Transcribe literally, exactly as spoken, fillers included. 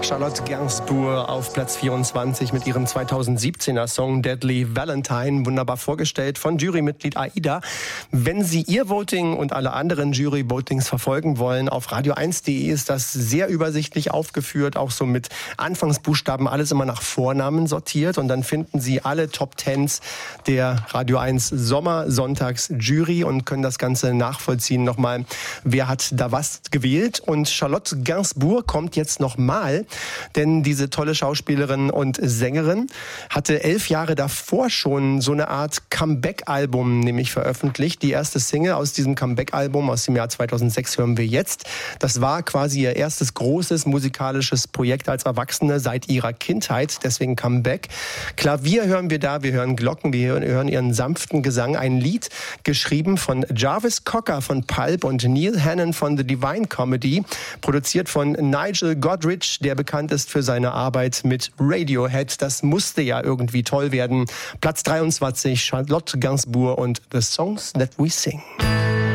Charlotte Gainsbourg auf Platz vierundzwanzig mit ihrem zweitausendsiebzehner Song Deadly Valentine, wunderbar vorgestellt von Jurymitglied Aida. Wenn Sie Ihr Voting und alle anderen Jury-Votings verfolgen wollen, auf radio eins punkt de ist das sehr übersichtlich aufgeführt, auch so mit Anfangsbuchstaben, alles immer nach Vornamen sortiert, und dann finden Sie alle Top Tens der Radio eins Sommer-Sonntags-Jury und können das Ganze nachvollziehen nochmal, wer hat da was gewählt. Und Charlotte Gainsbourg kommt jetzt nochmal, denn diese tolle Schauspielerin und Sängerin hatte elf Jahre davor schon so eine Art Comeback-Album nämlich veröffentlicht. Die erste Single aus diesem Comeback-Album aus dem Jahr zweitausendsechs hören wir jetzt. Das war quasi ihr erstes großes musikalisches Projekt als Erwachsene seit ihrer Kindheit, deswegen Comeback. Klavier hören wir da, wir hören Glocken, wir hören ihren sanften Gesang. Ein Lied geschrieben von Jarvis Cocker von Pulp und Neil Hannon von The Divine Comedy, produziert von Nigel Godrich, der bekannt ist für seine Arbeit mit Radiohead. Das musste ja irgendwie toll werden. Platz dreiundzwanzig, Charlotte Gainsbourg und The Songs That We Sing.